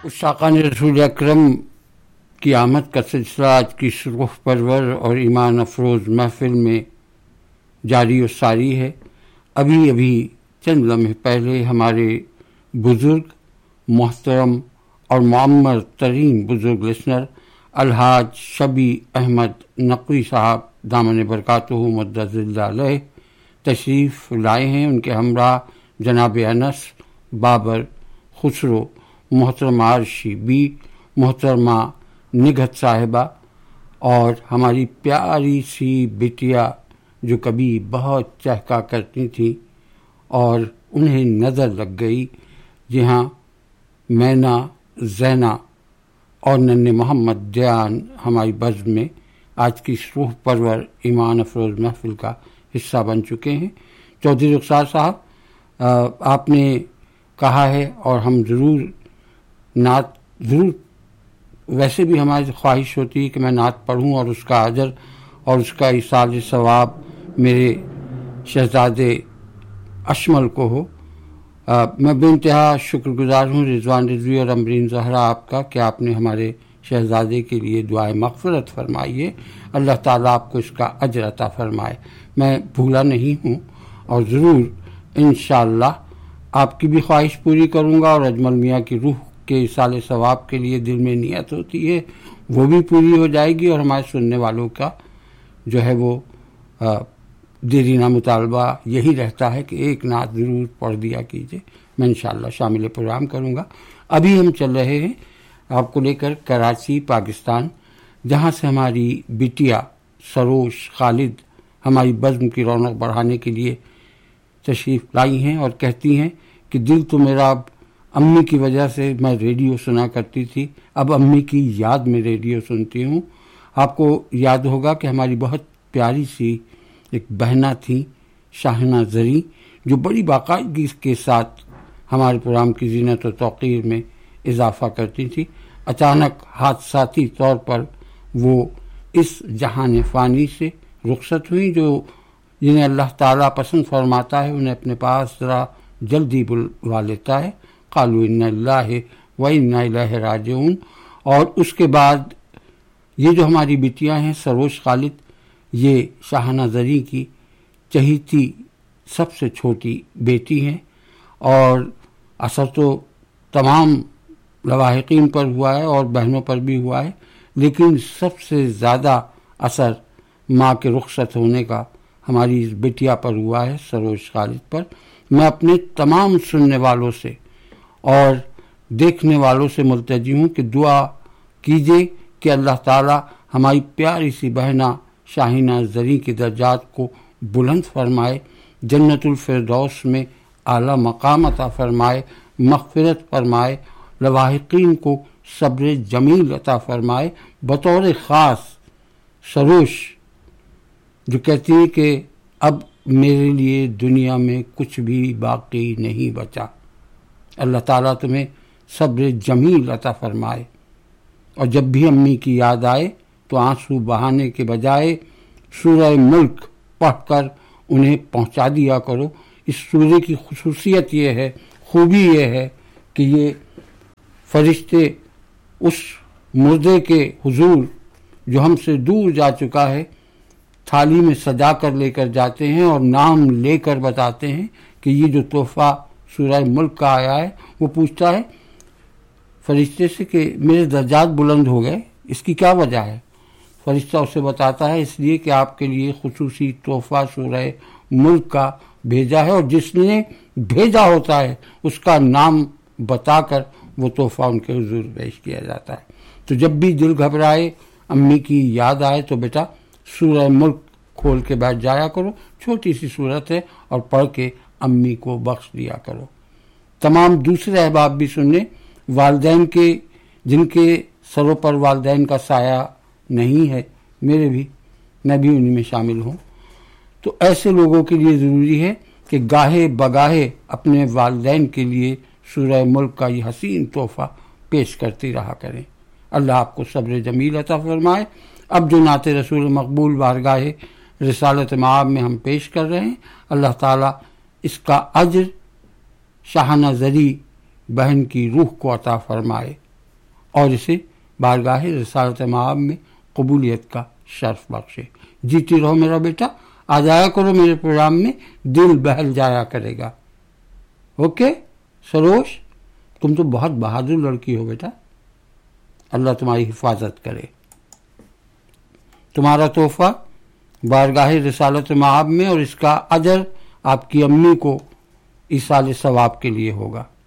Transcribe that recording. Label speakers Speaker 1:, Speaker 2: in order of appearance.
Speaker 1: मुश्ताकान रसूल अकरम की आमद का सिलसिला आज की रुख परवर और ईमान अफरोज़ महफिल में जारी और सारी है। अभी अभी चंद लम्हे पहले हमारे बुज़ुर्ग मोहतरम और मुअम्मर तरीन बुज़ुर्ग लिसनर अलहाज शबी अहमद नकवी साहब दामन बरकातहू मुद्दज़िल्ला अलैह तशरीफ़ लाए हैं। उनके हमरा जनाब अनस बाबर खुसरो मोहतरमा आरशी बी, मोहतरमा निगहत साहिबा और हमारी प्यारी सी बिटिया जो कभी बहुत चहका करती थी और उन्हें नज़र लग गई। जी हाँ, मैना, जैना और नन्हे मोहम्मद दयान हमारी बज़्म में आज की रूह परवर ईमान अफरोज़ महफिल का हिस्सा बन चुके हैं। चौधरी रुखसार साहब, आपने कहा है और हम ज़रूर नात ज़रूर, वैसे भी हमारी ख्वाहिश होती है कि मैं नात पढ़ूं और उसका अजर और उसका इसाल सवाब मेरे शहज़ादे अशमल को हो। मैं बेइंतहा शुक्रगुजार हूँ रिजवान रिजवी और अमरीन ज़हरा आपका कि आपने हमारे शहज़ादे के लिए दुआए मग़फ़िरत फरमाई है। अल्लाह ताला आपको इसका अजर अता फरमाए। मैं भूला नहीं हूँ और ज़रूर इंशाअल्लाह आपकी भी ख्वाहिश पूरी करूँगा और अजमल मियाँ की रूह के इसाले सवाब के लिए दिल में नियत होती है वो भी पूरी हो जाएगी और हमारे सुनने वालों का जो है वो देरीना मुतालबा यही रहता है कि एक नात ज़रूर पढ़ दिया कीजिए। मैं इंशाअल्लाह शामिल प्रोग्राम करूँगा। अभी हम चल रहे हैं आपको लेकर कराची पाकिस्तान, जहाँ से हमारी बिटिया सरोश खालिद हमारी बज़्म की रौनक बढ़ाने के लिए तशरीफ़ लाई हैं और कहती हैं कि दिल तो मेरा अम्मी की वजह से मैं रेडियो सुना करती थी, अब अम्मी की याद में रेडियो सुनती हूँ। आपको याद होगा कि हमारी बहुत प्यारी सी एक बहना थी शाहना ज़री, जो बड़ी बाकायदगी के साथ हमारे प्रोग्राम की ज़ीनत और तौक़ीर में इजाफ़ा करती थी। अचानक हादसाती तौर पर वो इस जहान फ़ानी से रुखसत हुई। जो जिन्हें अल्लाह ताला पसंद फरमाता है उन्हें अपने पास ज़रा जल्दी बुलवा लेता है। क़ालू इन्ना लिल्लाहि व इन्ना इलैहि राजिऊन। और उसके बाद ये जो हमारी बिटियां हैं सरोश खालिद, ये शाहना ज़री की चहीती सबसे छोटी बेटी हैं और असर तो तमाम लवाहिकीन पर हुआ है और बहनों पर भी हुआ है, लेकिन सबसे ज़्यादा असर माँ के रुखसत होने का हमारी इस बिटिया पर हुआ है, सरोश खालिद पर। मैं अपने तमाम सुनने वालों से और देखने वालों से मुल्तजी हूँ कि दुआ कीजिए कि अल्लाह ताला हमारी प्यारी सी बहना शाहीना ज़री की दर्जात को बुलंद फरमाए, जन्नतुल फिरदौस में आला मकाम अता फरमाए, मग़फ़िरत फरमाए, लवाहिकीन को सब्र जमील अता फरमाए। बतौर ख़ास सरोश जो कहती है कि अब मेरे लिए दुनिया में कुछ भी बाकी नहीं बचा, अल्लाह ताला तुम्हें सब्र जमील अता फरमाए। और जब भी अम्मी की याद आए तो आंसू बहाने के बजाय सूरह मुल्क पढ़कर उन्हें पहुंचा दिया करो। इस सूरे की खुसूसियत ये है, खूबी ये है कि ये फरिश्ते उस मुर्दे के हुजूर जो हमसे दूर जा चुका है थाली में सजा कर लेकर जाते हैं और नाम लेकर बताते हैं कि ये जो तोहफ़ा सूरह मुल्क का आया है, वो पूछता है फरिश्ते से कि मेरे दर्जात बुलंद हो गए, इसकी क्या वजह है? फरिश्ता उसे बताता है इसलिए कि आपके लिए खुसूसी तोहफ़ा सूरह मुल्क का भेजा है और जिसने भेजा होता है उसका नाम बताकर वो तोहफ़ा उनके हुजूर पेश किया जाता है। तो जब भी दिल घबराए, अम्मी की याद आए तो बेटा सूरह मुल्क खोल के बैठ जाया करो, छोटी सी सूरत है, और पढ़ के अम्मी को बख्श दिया करो। तमाम दूसरे अहबाब भी सुनने, वालिदैन के जिनके सरों पर वालिदैन का साया नहीं है, मैं भी उन्हीं में शामिल हूँ। तो ऐसे लोगों के लिए ज़रूरी है कि गाहे बगाहे अपने वालिदैन के लिए सूरह मुल्क का ये हसीन तोहफ़ा पेश करती रहा करें। अल्लाह आपको सब्र जमील अता फरमाए। अब जो नाते रसूल मकबूल बारगाहे रिसालत माब में हम पेश कर रहे हैं, अल्लाह ताला इसका अज्र शाहना ज़री बहन की रूह को अता फरमाए। اور اسے بارگاہ رسالت مآب میں قبولیت کا شرف بخشے۔ جیتی رہو میرا بیٹا، آ جایا کرو میرے پروگرام میں، دل بہل جایا کرے گا۔ اوکے سروش، تم تو بہت بہادر لڑکی ہو بیٹا، اللہ تمہاری حفاظت کرے۔ تمہارا تحفہ بارگاہ رسالت مآب میں، اور اس کا اجر آپ کی امی کو ایصال ثواب کے لیے ہوگا۔